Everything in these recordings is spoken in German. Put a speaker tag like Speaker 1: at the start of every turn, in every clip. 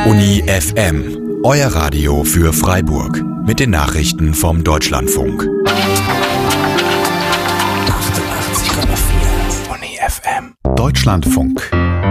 Speaker 1: Uni FM, euer Radio für Freiburg. Mit den Nachrichten vom Deutschlandfunk. 88,4 Uni FM. Deutschlandfunk.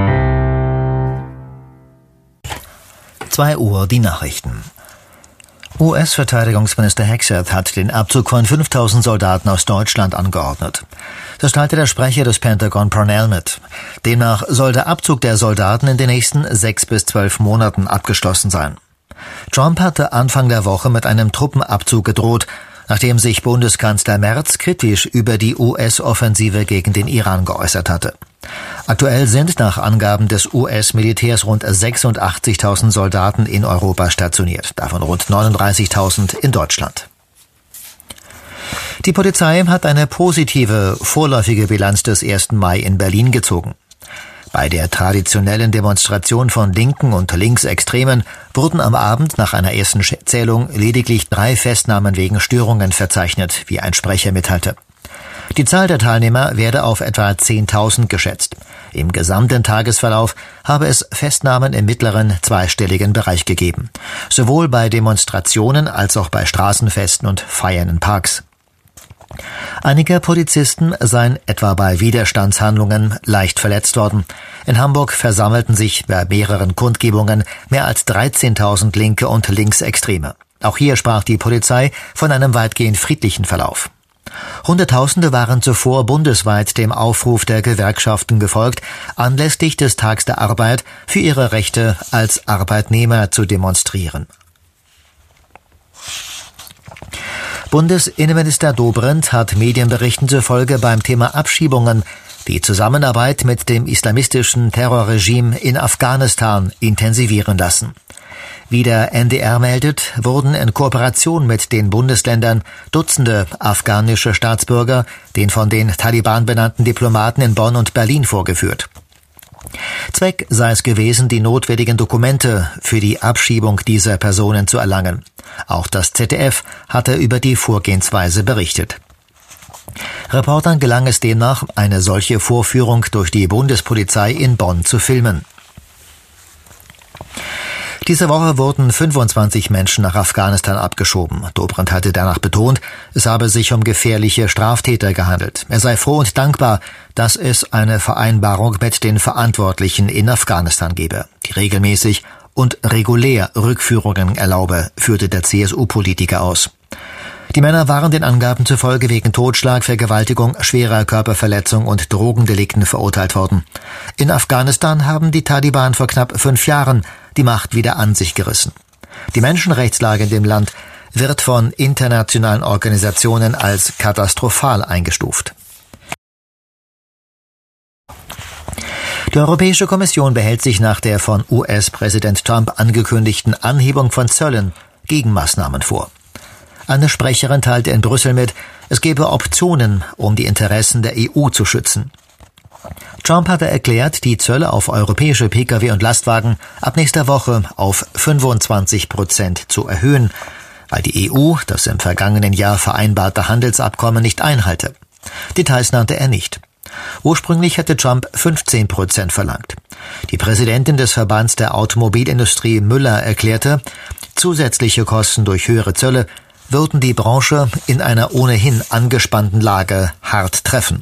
Speaker 2: 2 Uhr die Nachrichten. US-Verteidigungsminister Hegseth hat den Abzug von 5.000 Soldaten aus Deutschland angeordnet. Das teilte der Sprecher des Pentagon Parnell mit. Demnach soll der Abzug der Soldaten in den nächsten 6 bis 12 Monaten abgeschlossen sein. Trump hatte Anfang der Woche mit einem Truppenabzug gedroht, nachdem sich Bundeskanzler Merz kritisch über die US-Offensive gegen den Iran geäußert hatte. Aktuell sind nach Angaben des US-Militärs rund 86.000 Soldaten in Europa stationiert, davon rund 39.000 in Deutschland. Die Polizei hat eine positive, vorläufige Bilanz des 1. Mai in Berlin gezogen. Bei der traditionellen Demonstration von Linken und Linksextremen wurden am Abend nach einer ersten Zählung lediglich 3 Festnahmen wegen Störungen verzeichnet, wie ein Sprecher mitteilte. Die Zahl der Teilnehmer werde auf etwa 10.000 geschätzt. Im gesamten Tagesverlauf habe es Festnahmen im mittleren zweistelligen Bereich gegeben, sowohl bei Demonstrationen als auch bei Straßenfesten und Feiern in Parks. Einige Polizisten seien etwa bei Widerstandshandlungen leicht verletzt worden. In Hamburg versammelten sich bei mehreren Kundgebungen mehr als 13.000 Linke und Linksextreme. Auch hier sprach die Polizei von einem weitgehend friedlichen Verlauf. Hunderttausende waren zuvor bundesweit dem Aufruf der Gewerkschaften gefolgt, anlässlich des Tags der Arbeit für ihre Rechte als Arbeitnehmer zu demonstrieren. Bundesinnenminister Dobrindt hat Medienberichten zufolge beim Thema Abschiebungen die Zusammenarbeit mit dem islamistischen Terrorregime in Afghanistan intensivieren lassen. Wie der NDR meldet, wurden in Kooperation mit den Bundesländern Dutzende afghanische Staatsbürger den von den Taliban benannten Diplomaten in Bonn und Berlin vorgeführt. Zweck sei es gewesen, die notwendigen Dokumente für die Abschiebung dieser Personen zu erlangen. Auch das ZDF hatte über die Vorgehensweise berichtet. Reportern gelang es demnach, eine solche Vorführung durch die Bundespolizei in Bonn zu filmen. Diese Woche wurden 25 Menschen nach Afghanistan abgeschoben. Dobrindt hatte danach betont, es habe sich um gefährliche Straftäter gehandelt. Er sei froh und dankbar, dass es eine Vereinbarung mit den Verantwortlichen in Afghanistan gebe, die regelmäßig und regulär Rückführungen erlaube, führte der CSU-Politiker aus. Die Männer waren den Angaben zufolge wegen Totschlag, Vergewaltigung, schwerer Körperverletzung und Drogendelikten verurteilt worden. In Afghanistan haben die Taliban vor knapp 5 Jahren die Macht wieder an sich gerissen. Die Menschenrechtslage in dem Land wird von internationalen Organisationen als katastrophal eingestuft. Die Europäische Kommission behält sich nach der von US-Präsident Trump angekündigten Anhebung von Zöllen Gegenmaßnahmen vor. Eine Sprecherin teilte in Brüssel mit, es gebe Optionen, um die Interessen der EU zu schützen. Trump hatte erklärt, die Zölle auf europäische Pkw und Lastwagen ab nächster Woche auf 25% zu erhöhen, weil die EU das im vergangenen Jahr vereinbarte Handelsabkommen nicht einhalte. Details nannte er nicht. Ursprünglich hatte Trump 15% verlangt. Die Präsidentin des Verbands der Automobilindustrie Müller erklärte, zusätzliche Kosten durch höhere Zölle würden die Branche in einer ohnehin angespannten Lage hart treffen.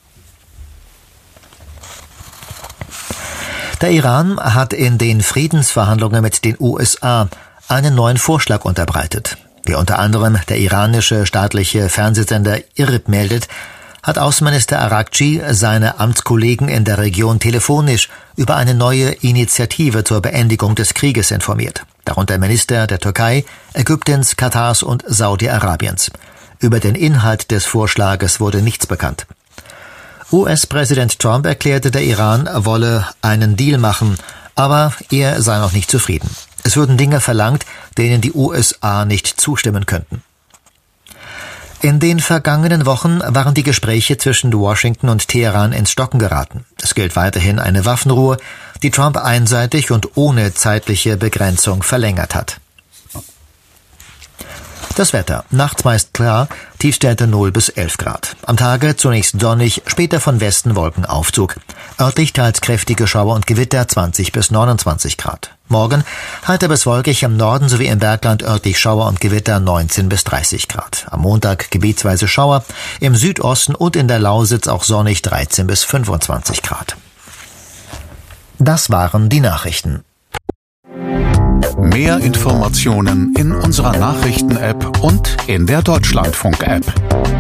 Speaker 2: Der Iran hat in den Friedensverhandlungen mit den USA einen neuen Vorschlag unterbreitet. Wie unter anderem der iranische staatliche Fernsehsender IRIB meldet, hat Außenminister Arakci seine Amtskollegen in der Region telefonisch über eine neue Initiative zur Beendigung des Krieges informiert. Darunter Minister der Türkei, Ägyptens, Katars und Saudi-Arabiens. Über den Inhalt des Vorschlages wurde nichts bekannt. US-Präsident Trump erklärte, der Iran wolle einen Deal machen, aber er sei noch nicht zufrieden. Es würden Dinge verlangt, denen die USA nicht zustimmen könnten. In den vergangenen Wochen waren die Gespräche zwischen Washington und Teheran ins Stocken geraten. Es gilt weiterhin eine Waffenruhe, die Trump einseitig und ohne zeitliche Begrenzung verlängert hat. Das Wetter. Nachts meist klar, Tiefstwerte 0 bis 11 Grad. Am Tage zunächst sonnig, später von Westen Wolkenaufzug. Örtlich teils kräftige Schauer und Gewitter 20 bis 29 Grad. Morgen heiter bis wolkig, im Norden sowie im Bergland örtlich Schauer und Gewitter 19 bis 30 Grad. Am Montag gebietsweise Schauer, im Südosten und in der Lausitz auch sonnig 13 bis 25 Grad. Das waren die Nachrichten.
Speaker 3: Mehr Informationen in unserer Nachrichten-App und in der Deutschlandfunk-App.